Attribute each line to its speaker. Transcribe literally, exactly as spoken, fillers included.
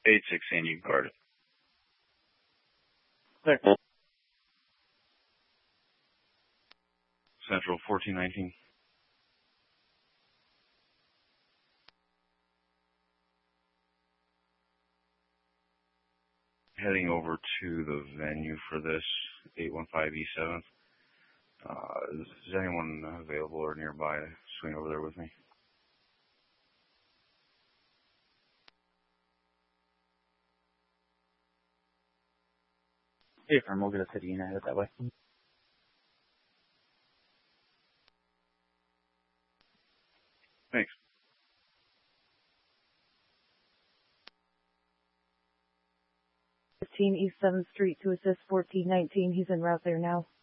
Speaker 1: eight sixteen, you can guard it.
Speaker 2: Clear.
Speaker 1: Central fourteen nineteen. Heading over to the venue for this, eight one five E seven. Uh, is, is anyone available or nearby to swing over there with me?
Speaker 2: Hey, firm, we'll get a City United that way.
Speaker 1: Thanks.
Speaker 3: fifteen East seventh Street to assist fourteen nineteen. He's en route there now.